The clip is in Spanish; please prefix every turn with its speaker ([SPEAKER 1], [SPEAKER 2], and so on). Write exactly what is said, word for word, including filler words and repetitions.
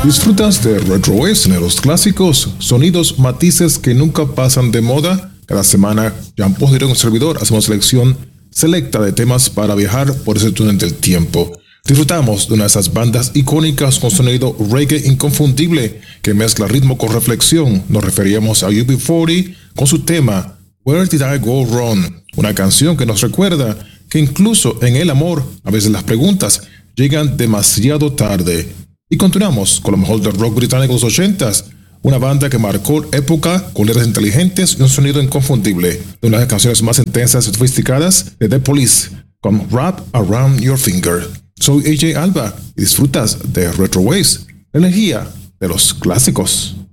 [SPEAKER 1] ¿Disfrutas de Retro Waves, los clásicos, sonidos, matices que nunca pasan de moda? Cada semana, Jean-Paul Diré, un servidor, hacemos selección selecta de temas para viajar por ese túnel del tiempo. Disfrutamos de una de esas bandas icónicas con sonido reggae inconfundible que mezcla ritmo con reflexión. Nos referíamos a U B cuarenta con su tema Where Did I Go Wrong? Una canción que nos recuerda que incluso en el amor, a veces las preguntas llegan demasiado tarde. Y continuamos con lo mejor del rock británico de los ochentas, una banda que marcó época con letras inteligentes y un sonido inconfundible, de una de las canciones más intensas y sofisticadas de The Police, con Wrap Around Your Finger. Soy A J Alba y disfrutas de Retro Waves, la energía de los clásicos.